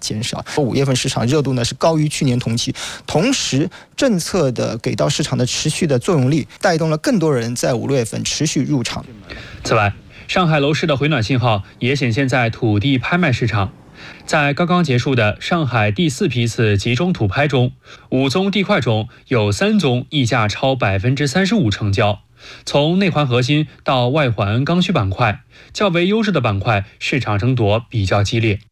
减少。5月份市场热度呢是高于去年同期，同时政策的给到市场的持续的作用力，带动了更多人在5、6月份持续入场。 此外，上海楼市的回暖信号也显现在土地拍卖市场。在刚刚结束的上海第4批次集中土拍中，5宗地块中有3宗溢价超35%成交。从内环核心到外环刚需板块，较为优质的板块市场争夺比较激烈。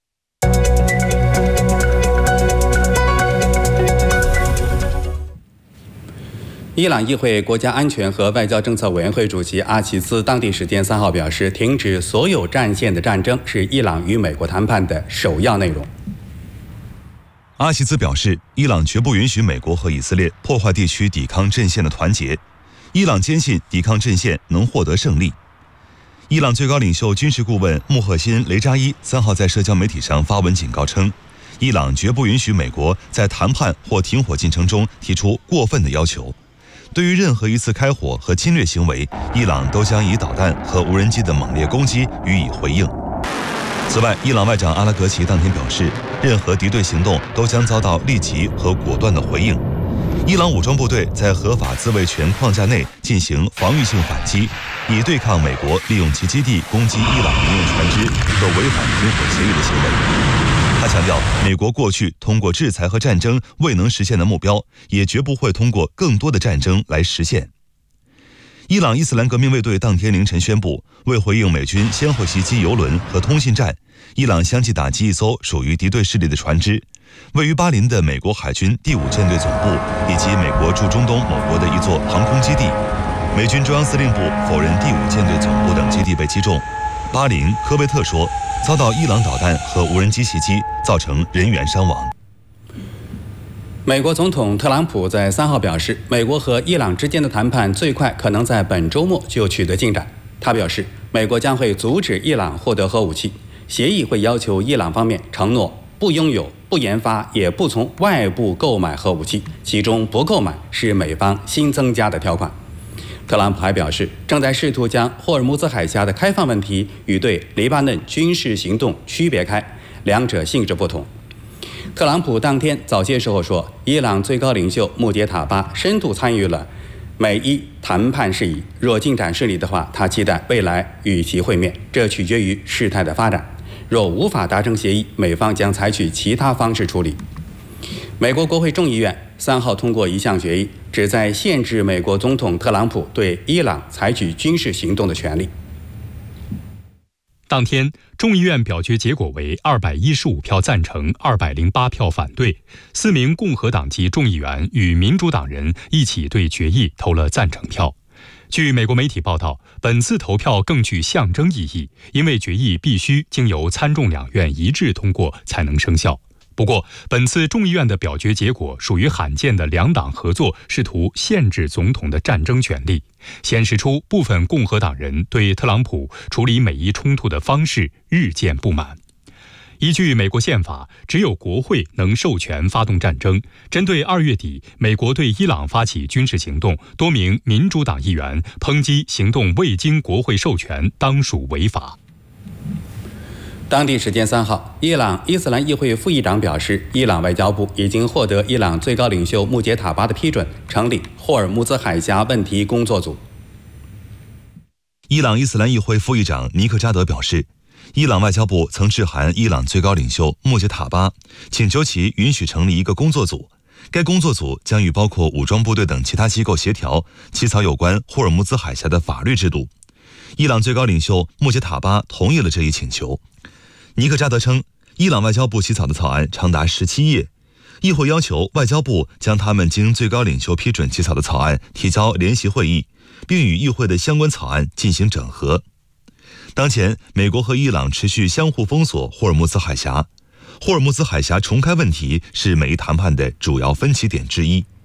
伊朗议会国家安全和外交政策委员会主席阿齐兹当地时间3号表示，停止所有战线的战争是伊朗与美国谈判的首要内容。 阿齐兹表示，伊朗绝不允许美国和以色列破坏地区抵抗阵线的团结，伊朗坚信抵抗阵线能获得胜利。伊朗最高领袖军事顾问穆赫辛·雷扎伊3号在社交媒体上发文警告称，伊朗绝不允许美国在谈判或停火进程中提出过分的要求。对于任何一次开火和侵略行为，伊朗都将以导弹和无人机的猛烈攻击予以回应。此外，伊朗外长阿拉格齐当天表示，任何敌对行动都将遭到立即和果断的回应。伊朗武装部队在合法自卫权框架内进行防御性反击，以对抗美国利用其基地攻击伊朗民用船只和违反停火协议的行为。他强调，美国过去通过制裁和战争未能实现的目标，也绝不会通过更多的战争来实现。伊朗伊斯兰革命卫队当天凌晨宣布，为回应美军先后袭击油轮和通信站，伊朗相继打击一艘属于敌对势力的船只。位于巴林的美国海军第5舰队总部以及美国驻中东某国的一座航空基地，美军中央司令部否认第5舰队总部等基地被击中。巴林、科威特说，遭到伊朗导弹和无人机袭击，造成人员伤亡。 美国总统特朗普在3号表示，美国和伊朗之间的谈判最快可能在本周末就取得进展。他表示，美国将会阻止伊朗获得核武器，协议会要求伊朗方面承诺不拥有、不研发，也不从外部购买核武器，其中不购买是美方新增加的条款。特朗普还表示，正在试图将霍尔木兹海峡的开放问题与对黎巴嫩军事行动区别开，两者性质不同。特朗普当天早些时候说，伊朗最高领袖穆杰塔巴深度参与了美伊谈判事宜，若进展顺利的话，他期待未来与其会面，这取决于事态的发展。若无法达成协议，美方将采取其他方式处理。美国国会众议院3号通过一项决议，旨在限制美国总统特朗普对伊朗采取军事行动的权利。 当天，众议院表决结果为215票赞成，208票反对。4名共和党籍众议员与民主党人一起对决议投了赞成票。据美国媒体报道，本次投票更具象征意义，因为决议必须经由参众两院一致通过才能生效。不过，本次众议院的表决结果属于罕见的两党合作试图限制总统的战争权利，显示出部分共和党人对特朗普处理美伊冲突的方式日渐不满。依据美国宪法，只有国会能授权发动战争。针对2月底美国对伊朗发起军事行动，多名民主党议员抨击行动未经国会授权，当属违法。 当地时间3号，伊朗伊斯兰议会副议长表示，伊朗外交部已经获得伊朗最高领袖穆杰塔巴的批准，成立霍尔木兹海峡问题工作组。 伊朗伊斯兰议会副议长尼克扎德表示，伊朗外交部曾致函伊朗最高领袖穆杰塔巴，请求其允许成立一个工作组。该工作组将与包括武装部队等其他机构协调，起草有关霍尔木兹海峡的法律制度。伊朗最高领袖穆杰塔巴同意了这一请求。尼克扎德称，伊朗外交部起草的草案长达17页，议会要求外交部将他们经最高领袖批准起草的草案提交联席会议，并与议会的相关草案进行整合。当前，美国和伊朗持续相互封锁霍尔木兹海峡。霍尔木兹海峡重开问题是美伊谈判的主要分歧点之一。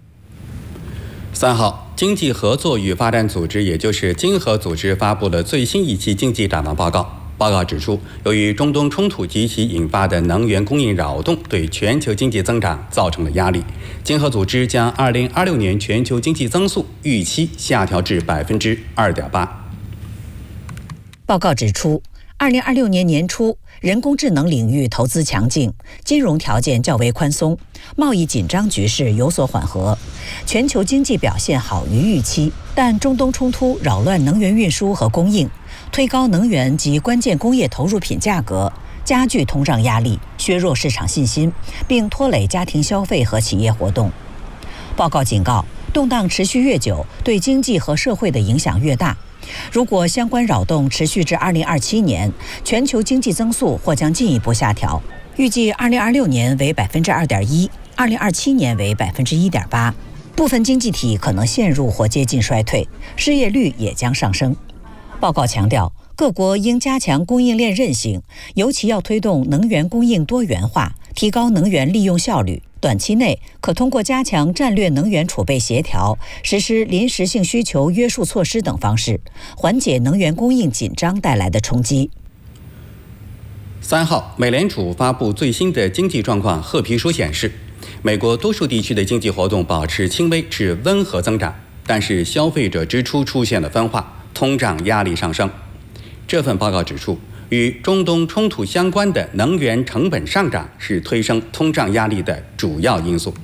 3号，经济合作与发展组织，也就是经合组织发布了最新一期经济展望报告。报告指出，由于中东冲突及其引发的能源供应扰动，对全球经济增长造成了压力。经合组织将2026年全球经济增速预期下调至2.8%。 报告指出 2026年年初，人工智能领域投资强劲，金融条件较为宽松，贸易紧张局势有所缓和，全球经济表现好于预期。但中东冲突扰乱能源运输和供应，推高能源及关键工业投入品价格，加剧通胀压力，削弱市场信心，并拖累家庭消费和企业活动。报告警告，动荡持续越久，对经济和社会的影响越大。如果相关扰动持续至2027年，全球经济增速或将进一步下调，预计2026年为2.1%，2027年为1.8%。部分经济体可能陷入或接近衰退，失业率也将上升。报告强调，各国应加强供应链韧性，尤其要推动能源供应多元化，提高能源利用效率。短期内可通过加强战略能源储备协调、实施临时性需求约束措施等方式，缓解能源供应紧张带来的冲击。 3号，美联储发布最新的经济状况褐皮书显示，美国多数地区的经济活动保持轻微至温和增长，但是消费者支出出现了分化，通胀压力上升。这份报告指出，与中东冲突相关的能源成本上涨是推升通胀压力的主要因素。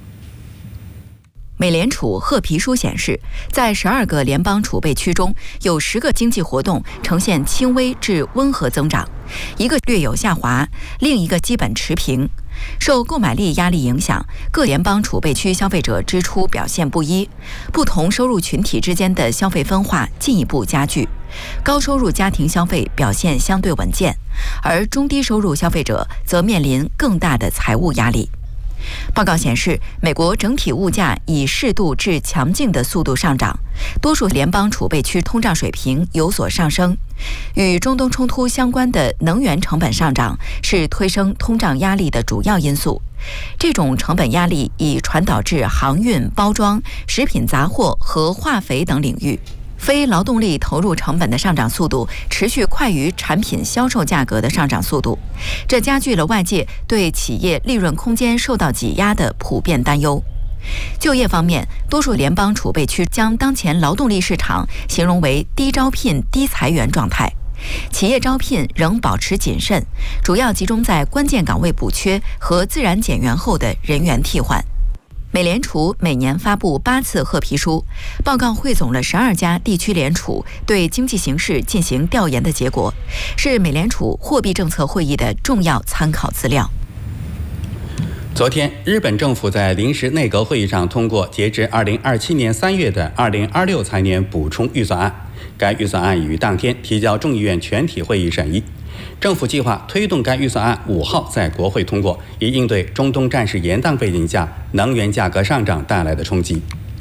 美联储褐皮书显示，在12个联邦储备区中，有10个经济活动呈现轻微至温和增长，1个略有下滑，另1个基本持平。受购买力压力影响，各联邦储备区消费者支出表现不一，不同收入群体之间的消费分化进一步加剧。高收入家庭消费表现相对稳健，而中低收入消费者则面临更大的财务压力。报告显示，美国整体物价以适度至强劲的速度上涨，多数联邦储备区通胀水平有所上升。与中东冲突相关的能源成本上涨是推升通胀压力的主要因素。这种成本压力已传导至航运、包装、食品杂货和化肥等领域。非劳动力投入成本的上涨速度持续快于产品销售价格的上涨速度，这加剧了外界对企业利润空间受到挤压的普遍担忧。就业方面，多数联邦储备区将当前劳动力市场形容为低招聘、低裁员状态，企业招聘仍保持谨慎，主要集中在关键岗位补缺和自然减员后的人员替换。美联储每年发布8次褐皮书，报告汇总了12家地区联储对经济形势进行调研的结果，是美联储货币政策会议的重要参考资料。 昨天，日本政府在临时内阁会议上通过截至2027年3月的2026财年补充预算案，该预算案已于当天提交众议院全体会议审议。政府计划推动该预算案5号在国会通过，以应对中东战事延宕背景下能源价格上涨带来的冲击。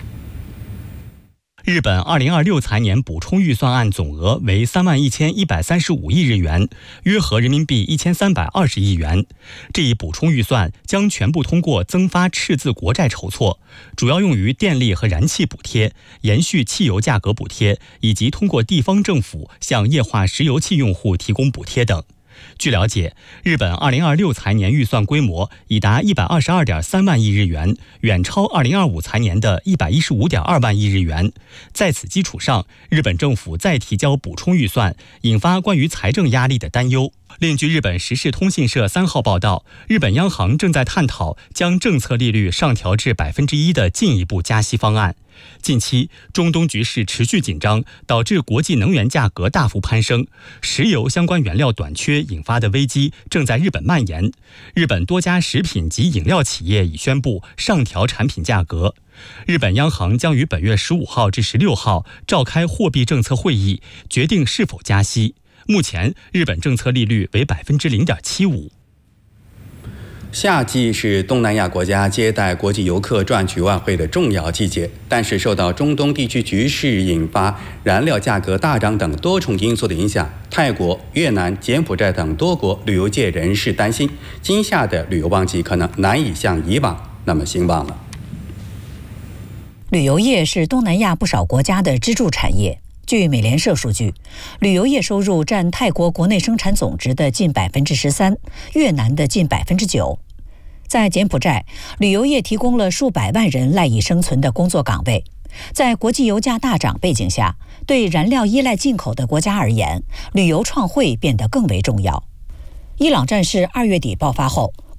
日本2026财年补充预算案总额为31135亿日元，约合人民币1320亿元。这一补充预算将全部通过增发赤字国债筹措，主要用于电力和燃气补贴、延续汽油价格补贴，以及通过地方政府向液化石油气用户提供补贴等。据了解，日本2026财年预算规模已达122.3万亿日元，远超2025财年的115.2万亿日元。在此基础上，日本政府再提交补充预算，引发关于财政压力的担忧。另据日本时事通信社3号报道，日本央行正在探讨将政策利率上调至1%的进一步加息方案。近期，中东局势持续紧张，导致国际能源价格大幅攀升，石油相关原料短缺引发的危机正在日本蔓延。日本多家食品及饮料企业已宣布上调产品价格。日本央行将于本月15号至16号召开货币政策会议，决定是否加息。目前，日本政策利率为0.75%。 夏季是东南亚国家接待国际游客赚取外汇的重要季节，但是受到中东地区局势引发燃料价格大涨等多重因素的影响，泰国、越南、柬埔寨等多国旅游界人士担心，今夏的旅游旺季可能难以像以往那么兴旺了。 旅游业是东南亚不少国家的支柱产业。据美联社数据，旅游业收入占泰国国内生产总值的近13%，越南的近9%。在柬埔寨，旅游业提供了数百万人赖以生存的工作岗位。 在国际油价大涨背景下，对燃料依赖进口的国家而言，旅游创汇变得更为重要。伊朗战事2月底爆发后，